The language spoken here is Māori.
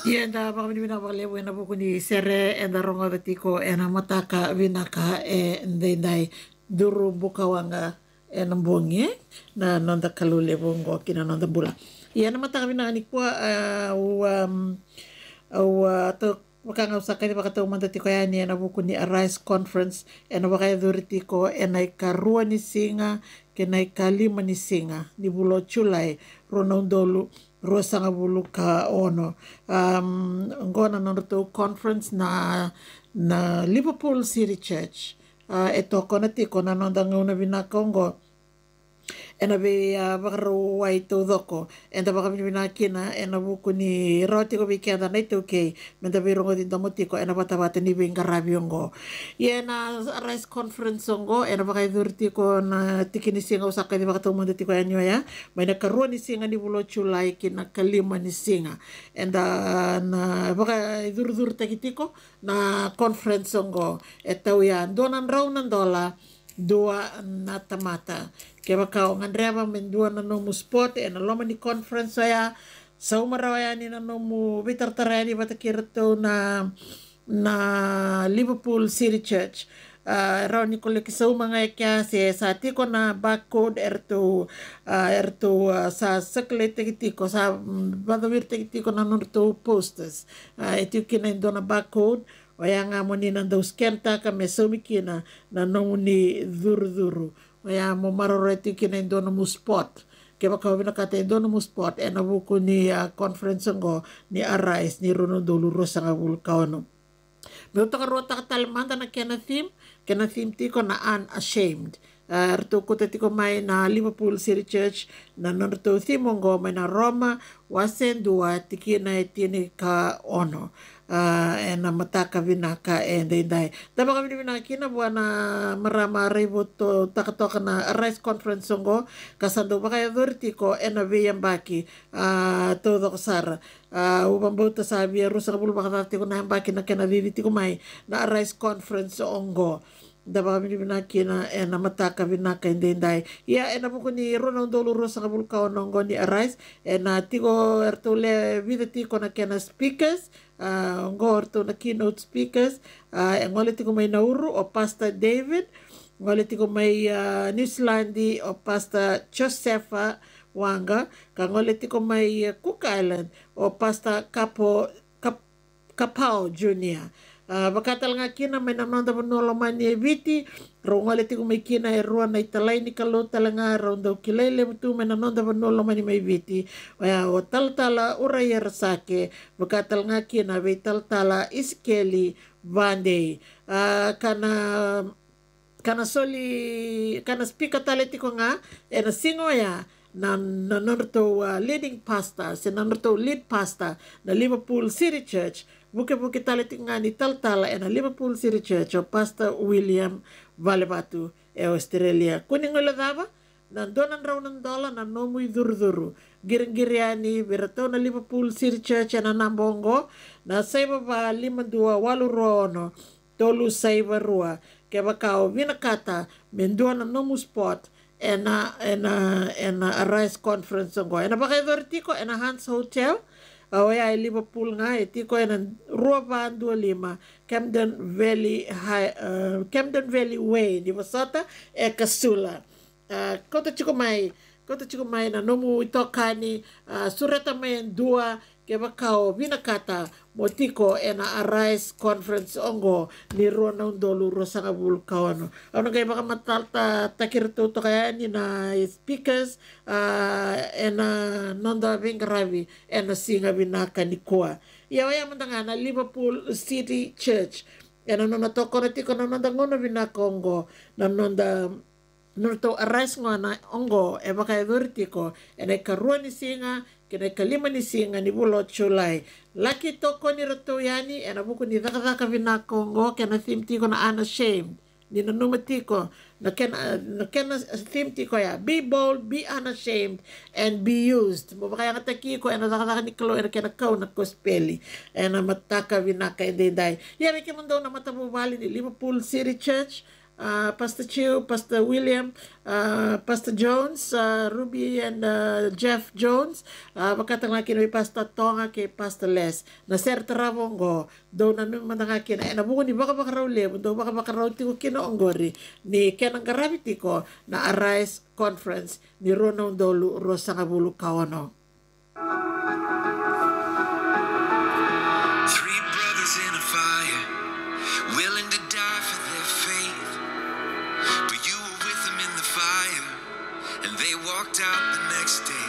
Yenda baka vina baka levo ena buku ni sere enda ronga betiko ena mataka vinaka ndendai duru buka wanga ena mbongi na nonda kalu levo ngo kina nonda bula. Yena mataka vinaka ni kwa to wakanga usaka ni baka tau manda tiko ya ni ena buku ni Arise Conference ena baka yadhuri tiko ena ikarua ni singa kena ikalima ni singa ni bulo chulai rona undolu rosanga bulu ka ono ngona nondo conference na Liverpool City Church e toko na tiko na nonda nguna vinaka ngo ena be bakaru wai tau doko enda baka vina kina ena buku ni roti ko biki anda nai tau kei menda be rongo din tamu tiko ena bata ni benga rabi ongo yena Arise Conference ongo ena baka idur tiko na tiki ni singa usaka di baka tau manda tiko yanyo ya maina karua ni singa ni bulo chulai kina kalima ni singa enda na baka idur taki tiko na conference ongo e tau ya donan raunan dola dua na tamata kaya kau ngandreva mendua na nomu sport e na loma ni conference ya sa umarawaya ni na nomu bitartaraya ni batakirto na Liverpool City Church raw ni koleki sa umanga kya se sa tiko na barcode erto sa sakle tiko sa badawir tiko na norto posters ito kina na barcode waya nga mo ni nandau scan ta ka me sumikina na nong ni duru waya mo maroreti kina indono mo spot kaya baka wabina kata indono mo spot na buku ni conference ngo ni Arise ni Rono Dolo sa nga vulkano me utaka rota ka talamanda na kena theme tiko na unashamed Arto ko tiko mai na Liverpool City Church na norto theme ngo mai na Roma wasen dua tiki na etini ka ono na mataka vinaka dai tama kami vinaka kina buana marama ribo to takatoka na Arise Conference ngo kasando baka authority ko na viyang baki todo kasara ubang bauta sabi rusa kabul baka tiko na baki na kena diditi ko mai na Arise Conference ongo daba kami vinaka na mataka vinaka dai ya na buko ni Ronald Dolo rusa kabul ka ongo ni Arise na tiko ertole vida tiko na kena speakers ngor to na keynote speakers ngole tiko may Nauru o Pastor David ngole tiko may Newslandi o Pastor Josefa Wanga ngole tiko may Cook Island o Pastor Kapao Jr. Bakatal nga kina may nanonda manolo mani eviti rongole tiko may kina ruan na italay ni kalo talanga rondo kilele mutu may nanonda manolo mani may eviti waya o taltala uraya rasake bakatal nga kina may taltala iskeli bande kana speaker tali tiko nga na singo ya na nanorto leading pastor si nanorto lead pastor na Liverpool City Church buke tali nga ni taltala na Liverpool City Church o Pastor William Valebatu Australia kuning uladaba nandonan raw ng dola na nomuy durduru giring-giriani birato na Liverpool City Church na nambongo na sa ibaba 52 tolu sa ibarua kaya bakao vinakata mendua na nomu spot ena Arise Conference ngo ena baka idortiko ena Hans Hotel Awaya Liverpool nga tiko ena Ruaban 25 Camden Valley Way di Masota Kasula kota chiko mai na nomu itokani surata may dua kaya bakao binakata motiko ena Arise Conference ongo ni Ronald Dolo sa nga vulkano ano kaya baka matalta takirto to kaya ni na speakers ena nonda bingarabi ena singa binaka ni kuwa yawaya mandanga na Liverpool City Church ena nonda toko na tiko na nonda ngono binaka ongo na nonda Nurto Arise nga na ongo baka idurtiko ena karua ni singa kina kalima ni singa ni bulo chulay laki toko ni rato yani ena buku ni daka vinakongo kena theme tiko na unashamed ni nanumatiko na kena theme tiko ya be bold, be unashamed and be used mo baka kataki ko ena daka ni kalo ena kena kau na kospeli ena mataka vinaka dai yari kimundo na matabubali ni Liverpool City Church Pastor Chiu, Pastor William, Pastor Jones, Ruby and Jeff Jones, makatang laki na Pastor Tonga kay Pastor Les. Na Sir Taravongo, daw na nung manangaki na nabuko ni baka baka raw lebo, daw baka baka raw tiko kinoonggori ni Kenang Garaviti ko na Arise Conference ni Ronong Dolu Rosangabulu Kawano. Three brothers in a fire, willing to die for their faith. But you were with them in the fire, and they walked out the next day.